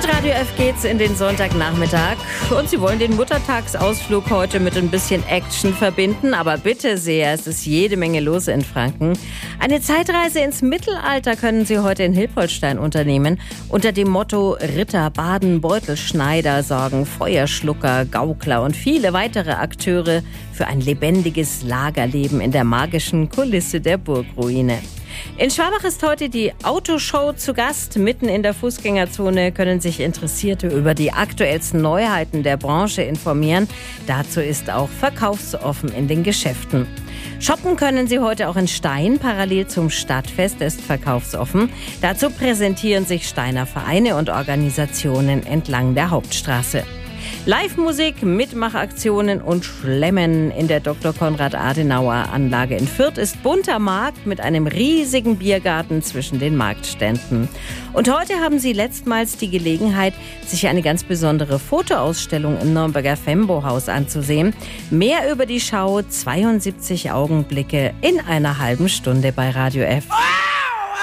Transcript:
Radio F geht's in den Sonntagnachmittag und Sie wollen den Muttertagsausflug heute mit ein bisschen Action verbinden, aber bitte sehr, es ist jede Menge los in Franken. Eine Zeitreise ins Mittelalter können Sie heute in Hilpoltstein unternehmen. Unter dem Motto Ritter, Baden, Beutelschneider sorgen Feuerschlucker, Gaukler und viele weitere Akteure für ein lebendiges Lagerleben in der magischen Kulisse der Burgruine. In Schwabach ist heute die Autoshow zu Gast. Mitten in der Fußgängerzone können sich Interessierte über die aktuellsten Neuheiten der Branche informieren. Dazu ist auch verkaufsoffen in den Geschäften. Shoppen können Sie heute auch in Stein. Parallel zum Stadtfest ist verkaufsoffen. Dazu präsentieren sich Steiner Vereine und Organisationen entlang der Hauptstraße. Live-Musik, Mitmachaktionen und Schlemmen in der Dr. Konrad-Adenauer-Anlage in Fürth ist bunter Markt mit einem riesigen Biergarten zwischen den Marktständen. Und heute haben Sie letztmals die Gelegenheit, sich eine ganz besondere Fotoausstellung im Nürnberger Fembo-Haus anzusehen. Mehr über die Schau 72 Augenblicke in einer halben Stunde bei Radio F.